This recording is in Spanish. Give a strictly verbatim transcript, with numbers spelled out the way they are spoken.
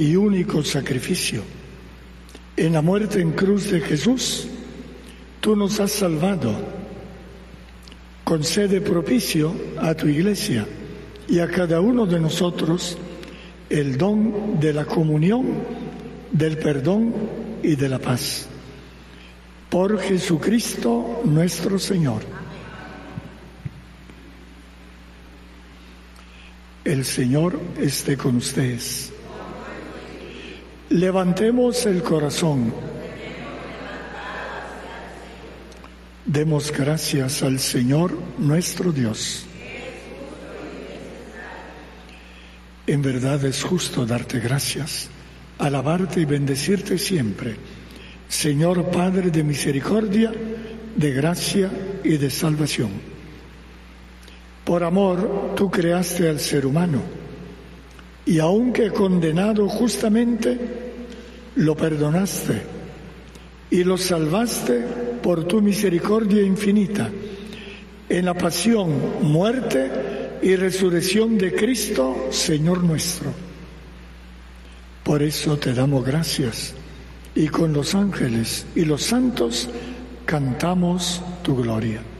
y único sacrificio. En la muerte en cruz de Jesús, tú nos has salvado. Concede propicio a tu Iglesia y a cada uno de nosotros el don de la comunión, del perdón y de la paz. Por Jesucristo nuestro Señor. El Señor esté con ustedes. Levantemos el corazón. Demos gracias al Señor nuestro Dios. En verdad es justo darte gracias, alabarte y bendecirte siempre, Señor Padre de misericordia, de gracia y de salvación. Por amor tú creaste al ser humano, y aunque condenado justamente, lo perdonaste y lo salvaste por tu misericordia infinita, en la pasión, muerte y resurrección de Cristo, Señor nuestro. Por eso te damos gracias, y con los ángeles y los santos cantamos tu gloria.